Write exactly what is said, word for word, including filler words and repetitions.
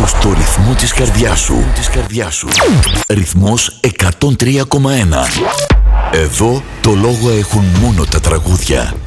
σου στο ρυθμό της καρδιάς σου. Της καρδιάς σου. Ρυθμός εκατόν τρία κόμμα ένα. Εδώ το λόγο έχουν μόνο τα τραγούδια.